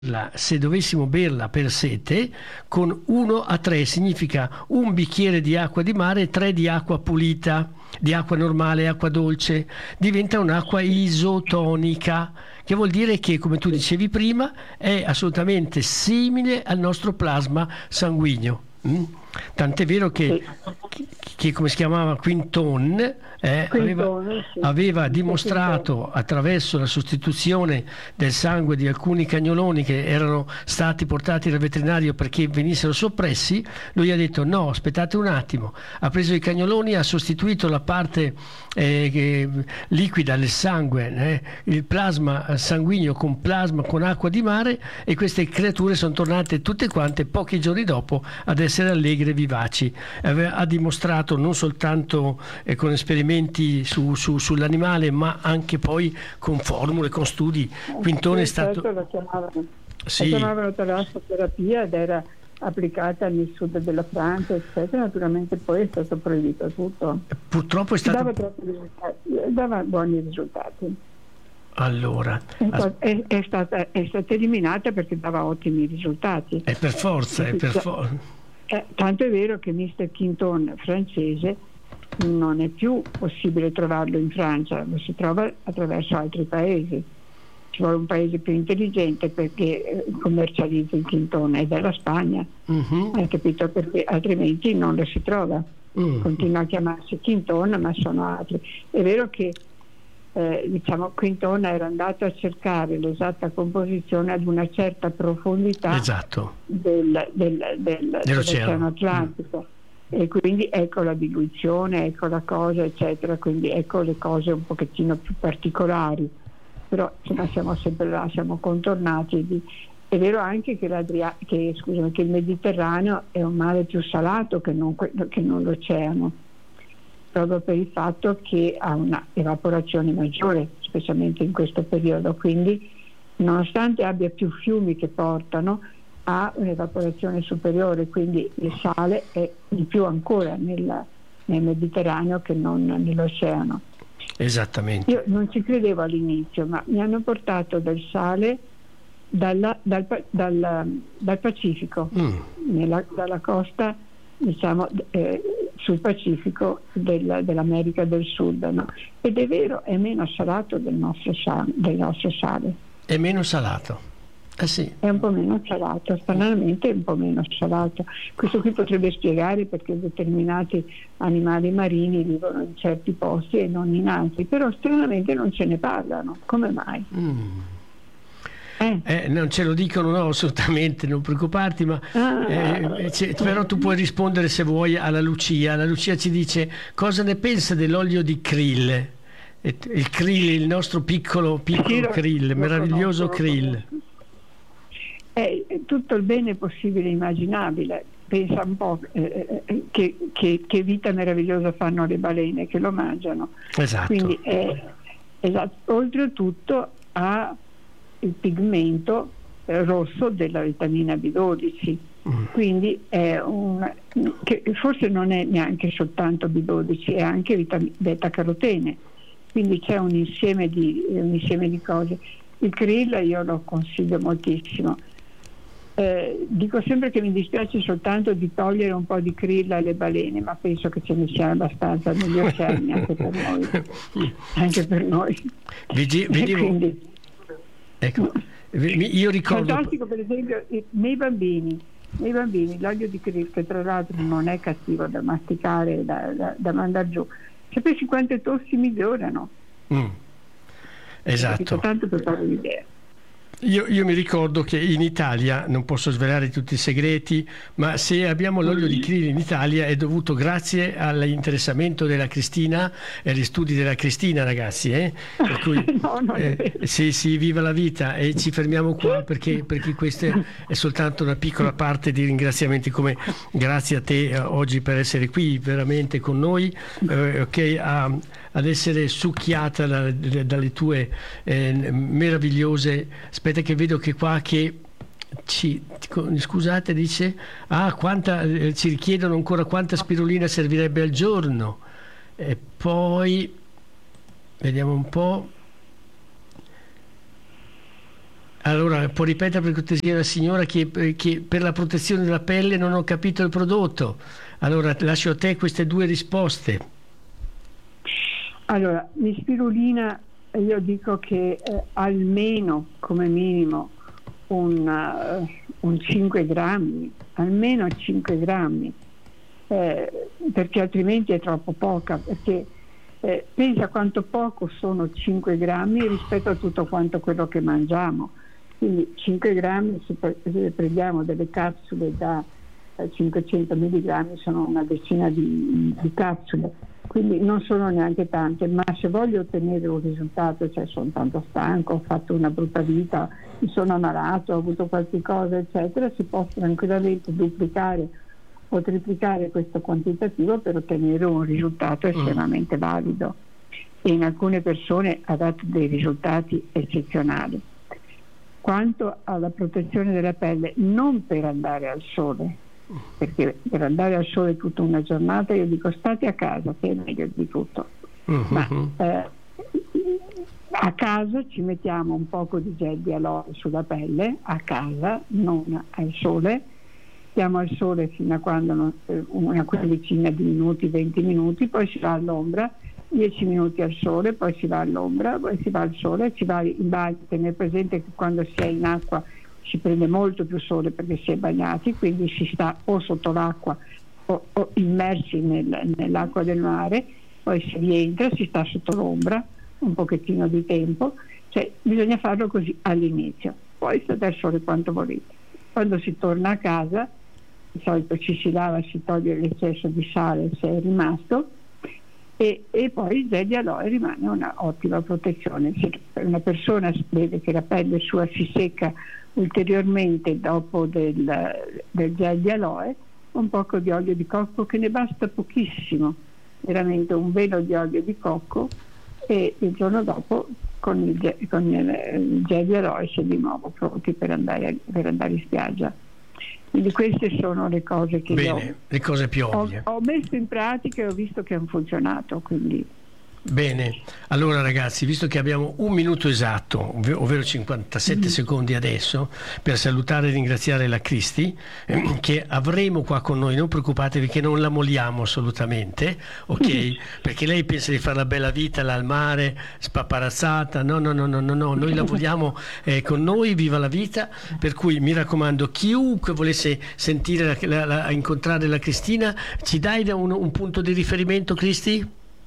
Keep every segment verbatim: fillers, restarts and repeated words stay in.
La- se dovessimo berla per sete, con uno a tre significa un bicchiere di acqua di mare e tre di acqua pulita, di acqua normale, acqua dolce, diventa un'acqua isotonica, che vuol dire che, come tu dicevi prima, è assolutamente simile al nostro plasma sanguigno. Mm? Tant'è vero che, Sì. che come si chiamava Quinton, eh, aveva, Quintone, sì. aveva Sì, dimostrato attraverso la sostituzione del sangue di alcuni cagnoloni che erano stati portati dal veterinario perché venissero soppressi. Lui ha detto no, aspettate un attimo, ha preso i cagnoloni, ha sostituito la parte eh, che- liquida del sangue, eh, il plasma sanguigno con plasma con acqua di mare, e queste creature sono tornate tutte quante pochi giorni dopo ad essere allegre e vivaci. Ave- ha dimostrato non soltanto eh, con esperimenti su- su- sull'animale, ma anche poi con formule, con studi. Quintone è Sì, certo, stato... la chiamavano, la Sì, chiamavano talassoterapia ed era applicata nel sud della Francia, eccetera. Naturalmente poi è stato proibito tutto. purtroppo è Dava, stato... troppi risultati, dava buoni risultati. Allora, È, as- sta- è- è stata, è stata eliminata perché dava ottimi risultati. è per forza, è per forza. Eh, tanto è vero che mister Quinton francese non è più possibile trovarlo in Francia, lo si trova attraverso altri paesi. Ci vuole un paese più intelligente perché eh, commercializza il Quinton, ed è la Spagna, Mhm. hai capito? Perché altrimenti non lo si trova. Mm. Continua a chiamarsi Quinton, ma sono altri. È vero che eh, diciamo Quinton era andato a cercare l'esatta composizione ad una certa profondità Esatto, del, del, del, Dell'oceano. dell'Oceano Atlantico, e quindi ecco la diluizione, ecco la cosa, eccetera, quindi ecco le cose un pochettino più particolari, però insomma, siamo sempre là, siamo contornati di... È vero anche che, l'Adria... che, scusami, che il Mediterraneo è un mare più salato che non, que- che non l'oceano, proprio per il fatto che ha una evaporazione maggiore, specialmente in questo periodo, quindi nonostante abbia più fiumi che portano, ha un'evaporazione superiore, quindi il sale è di più ancora nel, nel Mediterraneo che non nell'oceano. esattamente. Io non ci credevo all'inizio, ma mi hanno portato del sale dalla- dal, Pa- dal- dal Pacifico, Mm. nella- dalla costa, diciamo, eh, sul Pacifico del- dell'America del Sud, no? Ed è vero, è meno salato del nostro sale, del nostro sale. È meno salato. Eh sì. È un po' meno salato, stranamente è un po' meno salato. Questo qui potrebbe spiegare perché determinati animali marini vivono in certi posti e non in altri, però stranamente non ce ne parlano. Come mai? Mm. Eh? Eh, non ce lo dicono, no, assolutamente, non preoccuparti, ma Ah. eh, c'è- però tu puoi rispondere se vuoi alla Lucia. La Lucia ci dice cosa ne pensa dell'olio di krill. E- Il krill, il nostro piccolo, piccolo Sì, lo- krill, lo meraviglioso conosco, lo krill. conosco. È è tutto il bene possibile e immaginabile. Pensa un po' eh, eh, che, che- che vita meravigliosa fanno le balene che lo mangiano. Esatto. Quindi è, esatto. Oltretutto ha il pigmento eh, rosso della vitamina B dodici, Mm. quindi è un, che forse non è neanche soltanto B dodici, è anche vitam- beta carotene, quindi c'è un insieme di, un insieme di cose. Il krill io lo consiglio moltissimo. Eh, dico sempre che mi dispiace soltanto di togliere un po' di krill alle balene, ma penso che ce ne sia abbastanza negli oceani anche per noi, anche per noi. Vedi- E vedevo- quindi, ecco, vi- io ricordo... fantastico, per esempio eh, nei bambini nei bambini l'olio di krill, che tra l'altro non è cattivo da masticare, da, da, da mandare giù, sapessi quante tossi migliorano. Mm. Capito? Esatto. Tanto per fare un'idea. Io, io mi ricordo che in Italia, non posso svelare tutti i segreti, ma se abbiamo l'olio di krill in Italia è dovuto grazie all'interessamento della Cristina e agli studi della Cristina, ragazzi. Eh? Per cui, No, non è eh, vero. sì, sì, viva la vita, e ci fermiamo qua perché, perché questa è soltanto una piccola parte di ringraziamenti, come grazie a te eh, oggi per essere qui veramente con noi, eh, ok, a, ad essere succhiata da- dalle tue eh, meravigliose. Aspetta che vedo che qua che ci, scusate, dice ah, quanta, eh, ci richiedono ancora quanta spirulina servirebbe al giorno, e poi vediamo un po'. Allora, può ripetere per cortesia la signora che, che per la protezione della pelle non ho capito il prodotto. Allora, lascio a te queste due risposte. Allora, di spirulina io dico che eh, almeno, come minimo, un, uh, un cinque grammi, almeno cinque grammi, eh, perché altrimenti è troppo poca, perché eh, pensa quanto poco sono cinque grammi rispetto a tutto quanto quello che mangiamo. Quindi cinque grammi, se prendiamo delle capsule da cinquecento milligrammi, sono una decina di, di capsule, quindi non sono neanche tante, ma se voglio ottenere un risultato, cioè sono tanto stanco, ho fatto una brutta vita, mi sono ammalato, ho avuto qualche cosa, eccetera, si può tranquillamente duplicare o triplicare questo quantitativo per ottenere un risultato estremamente valido, e in alcune persone ha dato dei risultati eccezionali. Quanto alla protezione della pelle, non per andare al sole, perché per andare al sole tutta una giornata io dico state a casa, che è meglio di tutto, uh-huh. ma eh, a casa ci mettiamo un poco di gel di aloe sulla pelle, a casa, non al sole, stiamo al sole fino a quando non, una quindicina di minuti, venti minuti, poi si va all'ombra, dieci minuti al sole, poi si va all'ombra, poi si va al sole, si va in bagno. Tenere presente che quando si è in acqua si prende molto più sole perché si è bagnati, quindi si sta o sotto l'acqua o, o immersi nel, nell'acqua del mare, poi si rientra, si sta sotto l'ombra un pochettino di tempo, cioè bisogna farlo così all'inizio, poi state al sole quanto volete. Quando si torna a casa di solito ci si lava, si toglie l'eccesso di sale se è rimasto, E, e poi il gel di aloe rimane una ottima protezione. Se una persona vede che la pelle sua si secca ulteriormente dopo del, del gel di aloe, un poco di olio di cocco, che ne basta pochissimo, veramente un velo di olio di cocco, e il giorno dopo con il gel, con il gel di aloe si è di nuovo pronti per andare, per andare in spiaggia. Quindi queste sono le cose che Bene, io le cose più ovvie. Ho, ho messo in pratica e ho visto che hanno funzionato, quindi. Bene, allora ragazzi, visto che abbiamo un minuto esatto, ovvero cinquantasette mm. secondi adesso, per salutare e ringraziare la Cristi, eh, che avremo qua con noi, non preoccupatevi che non la molliamo assolutamente, ok? Mm. Perché lei pensa di fare la bella vita là al mare, spaparazzata, no, no, no, no, no, no. Noi la vogliamo eh, con noi, viva la vita, per cui mi raccomando, chiunque volesse sentire, la, la, la, incontrare la Cristina, ci dai un, un punto di riferimento, Cristi?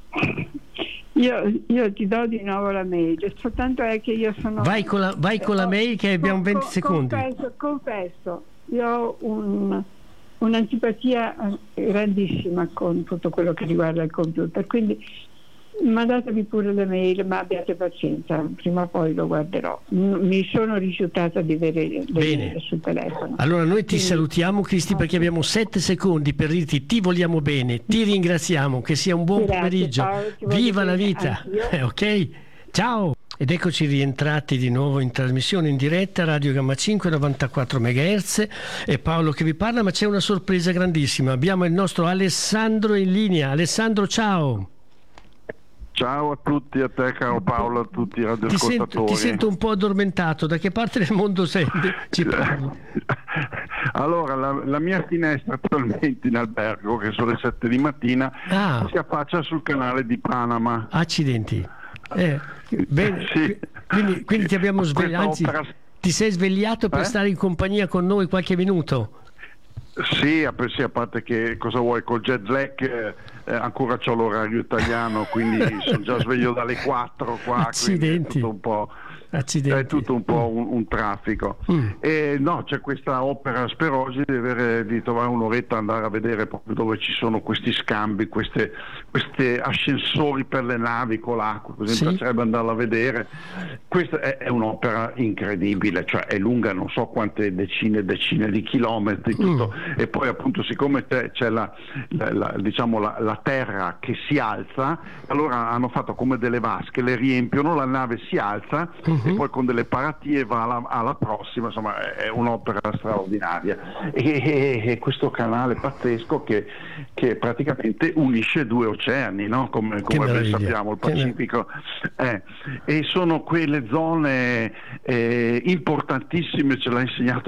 Io, io ti do di nuovo la mail, soltanto è che io sono... Vai con la, vai con la mail che abbiamo venti secondi. Confesso, confesso, io ho un, un'antipatia grandissima con tutto quello che riguarda il computer, quindi mandatevi pure le mail, ma abbiate pazienza, prima o poi lo guarderò. Mi sono rifiutata di avere le mail sul telefono. Allora noi ti Quindi... salutiamo, Cristi, perché abbiamo sette secondi per dirti ti vogliamo bene, ti ringraziamo, che sia un buon Grazie, pomeriggio, Paolo, viva la vita, ok? Ciao! Ed eccoci rientrati di nuovo in trasmissione in diretta, Radio Gamma cinque novantaquattro megahertz, è Paolo che vi parla, ma c'è una sorpresa grandissima, abbiamo il nostro Alessandro in linea. Alessandro, ciao! Ciao a tutti, a te caro Paolo, a tutti i radioascoltatori. Ti sento, ti sento un po' addormentato, da che parte del mondo sei? Ci parli? Allora, la, la mia finestra attualmente in albergo, che sono le sette di mattina, ah. si affaccia sul canale di Panama. Accidenti. Eh, bene, sì. quindi, quindi ti abbiamo svegliato, anzi, opera... ti sei svegliato per eh? stare in compagnia con noi qualche minuto? Sì, a, sì, a parte che cosa vuoi, col jet lag eh, ancora c'ho l'orario italiano, quindi sono già sveglio dalle quattro qua. Accidenti. È tutto un po', Accidenti. è tutto un, po un, un traffico. Mm. E no, c'è questa opera Sperosi di, avere, di trovare un'oretta, andare a vedere proprio dove ci sono questi scambi, queste, queste ascensori per le navi con l'acqua, così sì. mi piacerebbe andarla a vedere. Questa è, è un'opera incredibile, cioè è lunga non so quante decine e decine di chilometri, tutto. Mm. E poi appunto siccome c'è la, la, la, diciamo la, la terra che si alza, allora hanno fatto come delle vasche, le riempiono, la nave si alza uh-huh. e poi con delle paratie va alla, alla prossima, insomma è un'opera straordinaria e, e, e questo canale pazzesco che, che praticamente unisce due oceani, no? come, come ben sappiamo, il Pacifico eh, e sono quelle zone eh, importantissime, ce l'ha insegnato